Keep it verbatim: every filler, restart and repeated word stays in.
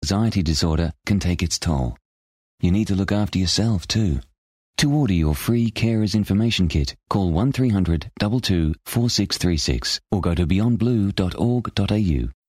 Anxiety disorder can take its toll. You need to look after yourself too. To order your free Carers Information Kit, call one three hundred two two four six three six or go to beyond blue dot org dot a u.